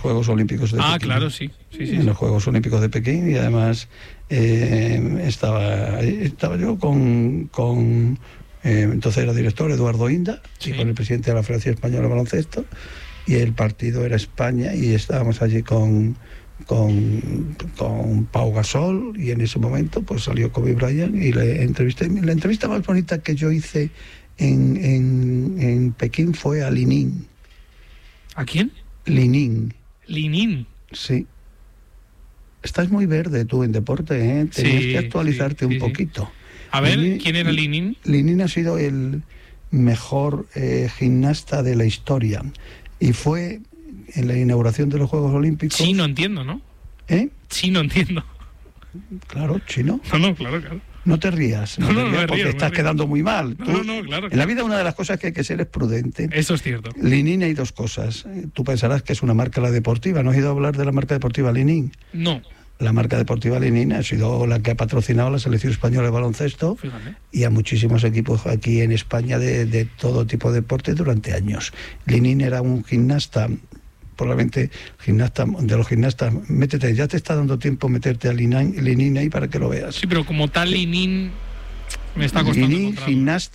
Juegos Olímpicos de Pekín. Claro, sí. En los Juegos Olímpicos de Pekín, y además estaba yo con entonces era director Eduardo Inda, y con el presidente de la Federación Española de Baloncesto, y el partido era España, y estábamos allí con Pau Gasol, y en ese momento pues salió Kobe Bryant y le entrevisté. La entrevista más bonita que yo hice en Pekín fue a Li Ning. ¿A quién? Li Ning. Li Ning. Sí. Estás muy verde tú en deporte, ¿eh? Tenías que actualizarte un poquito. A ver, ¿quién era Li Ning? Li Ning ha sido el mejor gimnasta de la historia, y fue en la inauguración de los Juegos Olímpicos. Chino entiendo, ¿no? Chino entiendo. Claro, chino. No, claro. No te rías, porque estás quedando muy mal. Claro. En la vida una de las cosas que hay que ser es prudente. Eso es cierto. Li Ning, hay dos cosas. Tú pensarás que es una marca la deportiva. ¿No has ido a hablar de la marca deportiva Li Ning? No. La marca deportiva Li Ning ha sido la que ha patrocinado a la selección española de baloncesto. Fíjate. Y a muchísimos equipos aquí en España de todo tipo de deporte durante años. Li Ning era un gimnasta, probablemente de los gimnastas. Métete, ya te está dando tiempo meterte a Li Ning ahí para que lo veas. Sí, pero como tal Li Ning me está costando. Li Ning,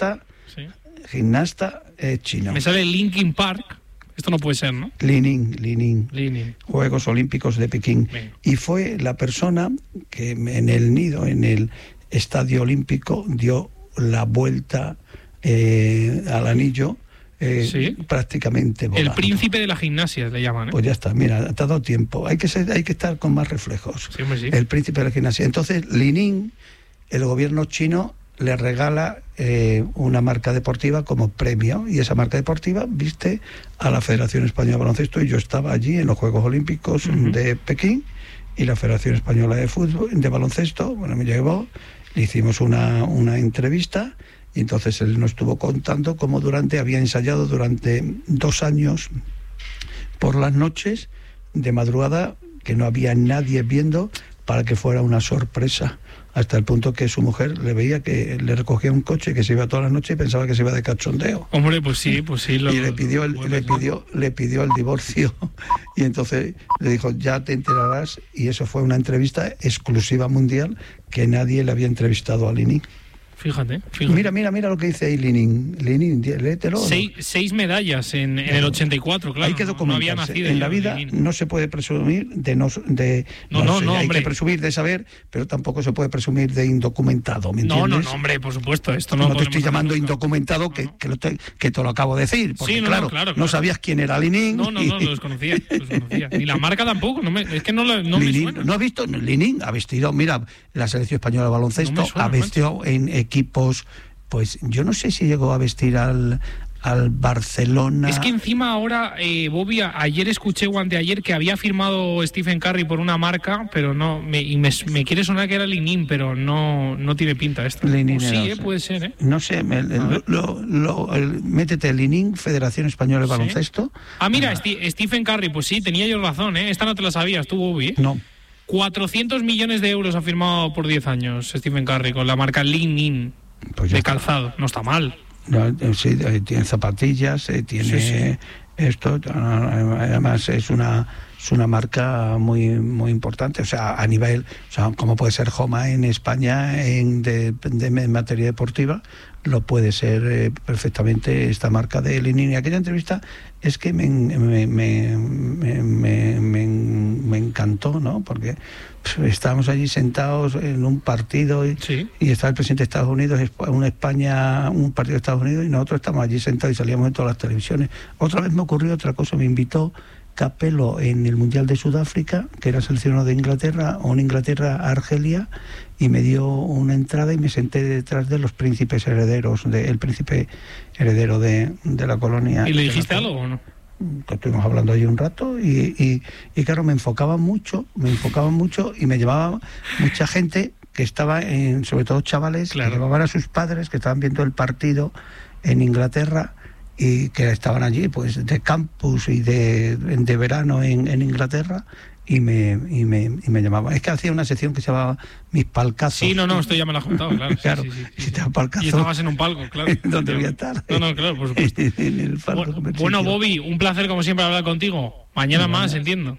gimnasta chino. Me sale Linkin Park. Esto no puede ser, ¿no? Li Ning. Juegos Olímpicos de Pekín. Bien. Y fue la persona que en el nido, en el Estadio Olímpico, dio la vuelta al anillo prácticamente volando. El príncipe de la gimnasia le llaman, ¿eh? Pues ya está, mira, te ha dado tiempo. Hay que estar con más reflejos. Sí. El príncipe de la gimnasia. Entonces, Li Ning, el gobierno chino le regala una marca deportiva como premio, y esa marca deportiva viste a la Federación Española de Baloncesto, y yo estaba allí en los Juegos Olímpicos de Pekín, y la Federación Española de Baloncesto, me llevó, le hicimos una entrevista, y entonces él nos estuvo contando cómo había ensayado durante 2 años por las noches, de madrugada, que no había nadie viendo, para que fuera una sorpresa, hasta el punto que su mujer le veía que le recogía un coche, que se iba todas las noches y pensaba que se iba de cachondeo. Hombre, pues sí. Y le pidió el divorcio, y entonces le dijo, ya te enterarás, y eso fue una entrevista exclusiva mundial, que nadie le había entrevistado a Li Ning. Fíjate. Mira lo que dice ahí Li Ning, léetelo. 6 medallas en el 84, claro. Hay que documentarse. No había nacido en la vida no se puede presumir hay que presumir de saber, pero tampoco se puede presumir de indocumentado, ¿me entiendes? No, hombre, por supuesto, esto no te estoy llamando indocumentado, que te lo acabo de decir, porque claro, no sabías quién era Li Ning. No, lo desconocía. Ni la marca tampoco, es que no me suena. ¿No has visto? Li Ning ha vestido, mira, la selección española de baloncesto ha vestido en equipos, pues yo no sé si llegó a vestir al Barcelona. Es que encima ahora, Bobby, ayer escuché o anteayer que había firmado Stephen Curry por una marca, pero no, me quiere sonar que era Li Ning, pero no tiene pinta esto. Li Ning puede ser, No sé, métete Li Ning, Federación Española de Baloncesto. Mira, Stephen Curry, pues sí, tenía yo razón, esta no te la sabías tú, Bobby. No. 400 millones de euros ha firmado por 10 años Stephen Curry con la marca Li Ning, pues de calzado. No está mal. No, sí, tiene zapatillas, tiene esto, además es una marca muy muy importante, o sea, a nivel, como puede ser Homa en España de materia deportiva, lo puede ser perfectamente esta marca de Li Ning. Y aquella entrevista es que me encantó, ¿no? Porque estábamos allí sentados en un partido y estaba el presidente de Estados Unidos, un partido de Estados Unidos, y nosotros estamos allí sentados y salíamos en todas las televisiones. Otra vez me ocurrió otra cosa, me invitó Capello en el Mundial de Sudáfrica, que era seleccionado de Inglaterra, o en Inglaterra a Argelia, y me dio una entrada y me senté detrás de los príncipes herederos, el príncipe heredero de la colonia. ¿Y le dijiste algo o no? Que estuvimos hablando allí un rato y claro, me enfocaban mucho y me llevaba mucha gente que estaba, sobre todo chavales, que llevaban a sus padres, que estaban viendo el partido en Inglaterra, y que estaban allí pues de campus y de verano en Inglaterra, y me llamaba. Es que hacía una sección que se llamaba Mis Palcazos. Sí, esto ya me lo has contado, claro. Claro, sí. Palcazo, y estabas en un palco, claro. ¿Dónde voy a estar? No, claro, por supuesto. En el palco. Bueno, Bobby, un placer como siempre hablar contigo. Mañana más, entiendo.